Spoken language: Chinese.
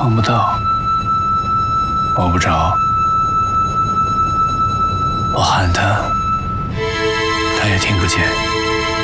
碰不到，摸不着。我喊他，他也听不见。